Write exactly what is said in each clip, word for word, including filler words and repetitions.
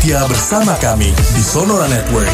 bahagia bersama kami di Sonora Network.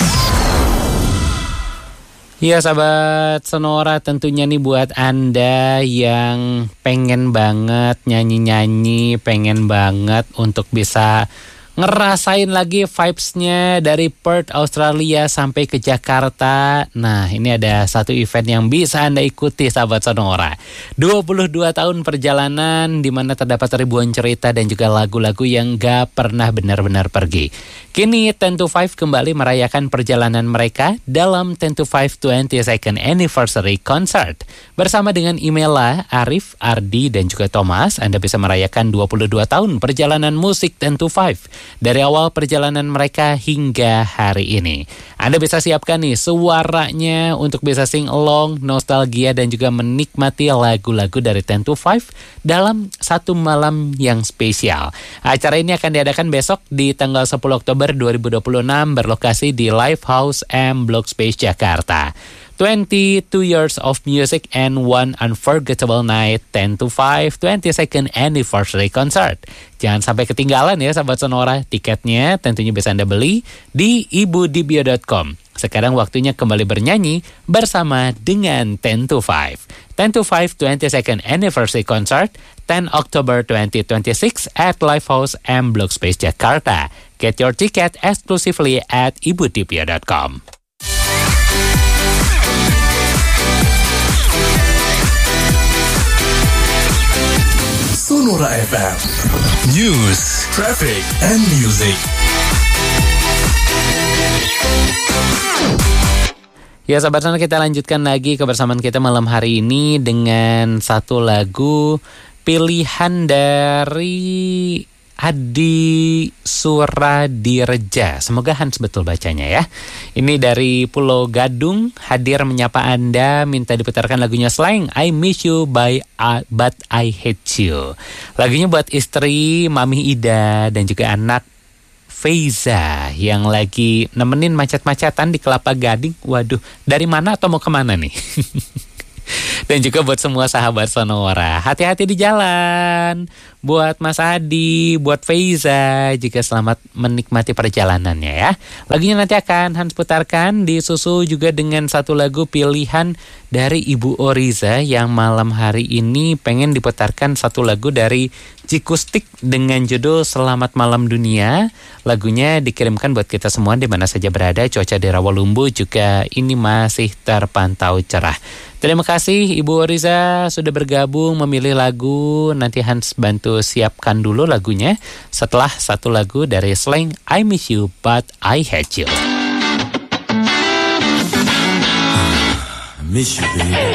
Ya sahabat Sonora, tentunya nih buat Anda yang pengen banget nyanyi-nyanyi, pengen banget untuk bisa ngerasain lagi vibes-nya dari Perth, Australia sampai ke Jakarta. Nah, ini ada satu event yang bisa Anda ikuti sahabat Sonora. dua puluh dua tahun perjalanan di mana terdapat ribuan cerita dan juga lagu-lagu yang gak pernah benar-benar pergi. Kini ten to five kembali merayakan perjalanan mereka dalam ten to five twenty-second Anniversary Concert. Bersama dengan Imela, Arif, Ardi, dan juga Thomas, Anda bisa merayakan dua puluh dua tahun perjalanan musik ten to five. Dari awal perjalanan mereka hingga hari ini. Anda bisa siapkan nih suaranya untuk bisa sing along, nostalgia, dan juga menikmati lagu-lagu dari ten to five dalam satu malam yang spesial. Acara ini akan diadakan besok di tanggal sepuluh Oktober dua ribu dua puluh enam berlokasi di Live House M Block Space Jakarta. twenty-two years of music and one unforgettable night, ten to five twenty-second Anniversary Concert. Jangan sampai ketinggalan ya sahabat Sonora. Tiketnya tentunya bisa Anda beli di ibu dibio dot com. Sekarang waktunya kembali bernyanyi bersama dengan ten to five. ten to five twenty-second Anniversary Concert, ten October twenty twenty-six at Live House M Block Space Jakarta. Get your ticket exclusively at ibu dibio dot com. Sonora F M, News, Traffic, and Music. Ya sahabat Sonora, kita lanjutkan lagi kebersamaan kita malam hari ini dengan satu lagu pilihan dari Adi Suradireja. Semoga Hans betul bacanya ya. Ini dari Pulau Gadung, hadir menyapa Anda, minta diputarkan lagunya Slang, I Miss You by uh, But I Hate You. Lagunya buat istri Mami Ida dan juga anak Feiza yang lagi nemenin macet-macetan di Kelapa Gading. Waduh, dari mana atau mau kemana nih? Dan juga buat semua sahabat Sonora, hati-hati di jalan. Buat Mas Adi, buat Feiza, juga selamat menikmati perjalanannya ya. Lagunya nanti akan Hans putarkan, disusul juga dengan satu lagu pilihan dari Ibu Oriza yang malam hari ini pengen diputarkan satu lagu dari Cikustik dengan judul Selamat Malam Dunia. Lagunya dikirimkan buat kita semua di mana saja berada. Cuaca di Rawalumbu juga ini masih terpantau cerah. Terima kasih Ibu Oriza sudah bergabung memilih lagu. Nanti Hans bantu siapkan dulu lagunya setelah satu lagu dari Slang, I Miss You But I Hate You. I miss you, baby.